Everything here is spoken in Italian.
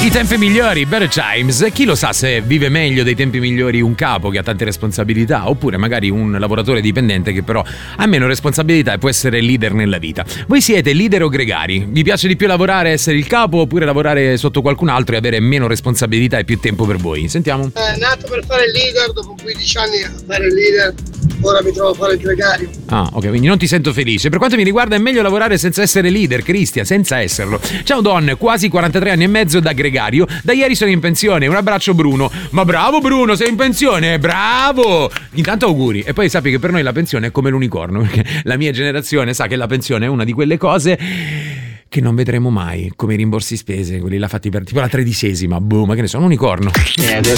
I tempi migliori, better times. Chi lo sa se vive meglio dei tempi migliori un capo che ha tante responsabilità, oppure magari un lavoratore dipendente che però ha meno responsabilità e può essere leader nella vita. Voi siete leader o gregari? Vi piace di più lavorare, essere il capo, oppure lavorare sotto qualcun altro e avere meno responsabilità e più tempo per voi? Sentiamo. Nato per fare il leader, dopo 15 anni a fare il leader, ora mi trovo a fare il gregario. Ah, ok, quindi non ti sento felice. Per quanto mi riguarda è meglio lavorare senza essere leader, Cristian, senza esserlo. Ciao Don, quasi 43 anni e mezzo da gregario. Da ieri sono in pensione, un abbraccio Bruno. Ma bravo Bruno, sei in pensione, bravo! Intanto auguri. E poi sappi che per noi la pensione è come l'unicorno, perché la mia generazione sa che la pensione è una di quelle cose che non vedremo mai, come i rimborsi spese, quelli là fatti per tipo la 13ª, boh, ma che ne so, un unicorno. Adesso